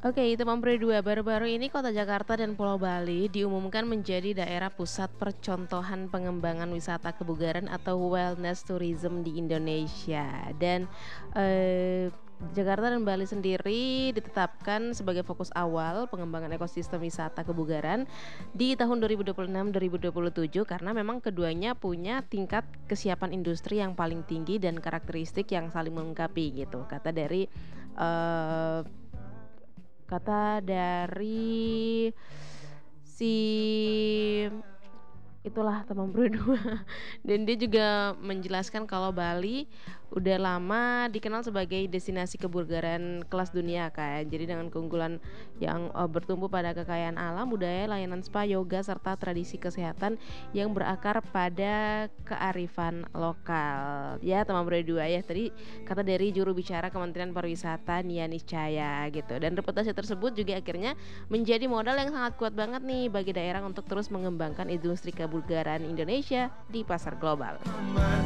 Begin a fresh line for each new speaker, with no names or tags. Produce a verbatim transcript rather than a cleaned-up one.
Oke, itu Mampre dua. Baru-baru ini Kota Jakarta dan Pulau Bali diumumkan menjadi daerah pusat percontohan pengembangan wisata kebugaran atau wellness tourism di Indonesia. Dan eh, Jakarta dan Bali sendiri ditetapkan sebagai fokus awal pengembangan ekosistem wisata kebugaran di tahun dua ribu dua puluh enam-dua ribu dua puluh tujuh karena memang keduanya punya tingkat kesiapan industri yang paling tinggi dan karakteristik yang saling melengkapi gitu. Kata dari eh, Kata dari si itulah teman berdua. Dan dia juga menjelaskan kalau Bali udah lama dikenal sebagai destinasi kebugaran kelas dunia kan. Jadi dengan keunggulan yang uh, bertumbuh pada kekayaan alam, budaya, layanan spa, yoga serta tradisi kesehatan yang berakar pada kearifan lokal. Ya, teman berdua ya. Tadi kata dari juru bicara Kementerian Pariwisata Nia Niscaya gitu. Dan reputasi tersebut juga akhirnya menjadi modal yang sangat kuat banget nih bagi daerah untuk terus mengembangkan industri kebugaran Indonesia di pasar global.